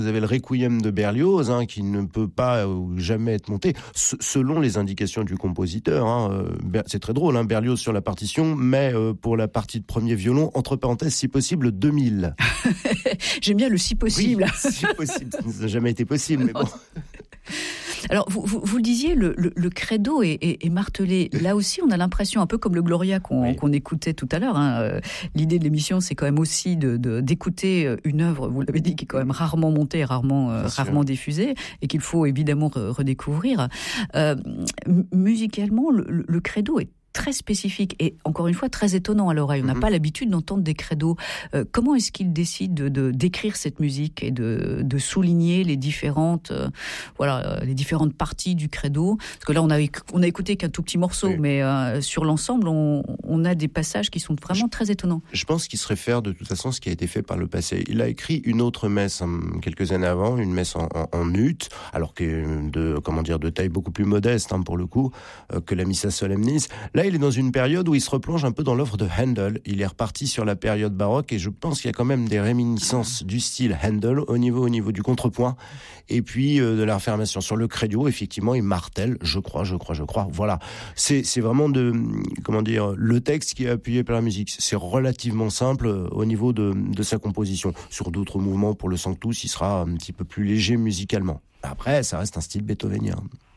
Vous avez le Requiem de Berlioz, qui ne peut pas ou jamais être monté, selon les indications du compositeur. C'est très drôle, Berlioz sur la partition, mais pour la partie de premier violon, entre parenthèses, si possible, 2000. J'aime bien le si possible. Oui, si possible. Ça n'a jamais été possible, mais bon. Alors, vous le disiez, le credo est martelé. Là aussi, on a l'impression, un peu comme le Gloria qu'on écoutait tout à l'heure. L'idée de l'émission, c'est quand même aussi d'écouter une œuvre, vous l'avez dit, qui est quand même rarement montée, rarement diffusée, et qu'il faut évidemment redécouvrir. Musicalement, le credo est très spécifique et encore une fois très étonnant à l'oreille. On n'a pas l'habitude d'entendre des credos. Comment est-ce qu'il décide de d'écrire cette musique et de souligner les différentes parties du credo? Parce que là, on a écouté qu'un tout petit morceau, mais sur l'ensemble, on a des passages qui sont vraiment très étonnants. Je pense qu'il se réfère de toute façon à ce qui a été fait par le passé. Il a écrit une autre messe quelques années avant, une messe en ut, alors que de taille beaucoup plus modeste pour le coup que la Missa Solemnis. Là, il est dans une période où il se replonge un peu dans l'œuvre de Handel. Il est reparti sur la période baroque et je pense qu'il y a quand même des réminiscences du style Handel au niveau du contrepoint et puis de la réaffirmation. Sur le credo, effectivement, il martèle, je crois. Voilà. C'est vraiment le texte qui est appuyé par la musique. C'est relativement simple au niveau de sa composition. Sur d'autres mouvements, pour le Sanctus, il sera un petit peu plus léger musicalement. Après, ça reste un style beethovénien.